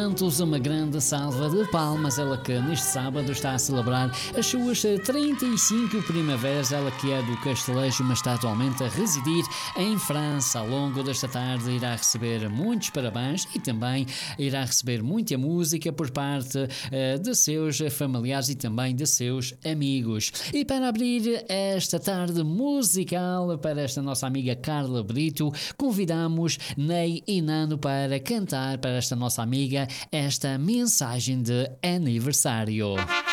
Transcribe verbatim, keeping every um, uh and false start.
Santos, uma grande salva de palmas, ela que neste sábado está a celebrar as suas trinta e cinco primaveras, ela que é do Castelejo, mas está atualmente a residir em França. Ao longo desta tarde irá receber muitos parabéns e também irá receber muita música por parte uh, de seus familiares e também de seus amigos. E para abrir esta tarde musical para esta nossa amiga Carla Brito, convidamos Ney e Nano para cantar para esta nossa amiga esta mensagem de aniversário.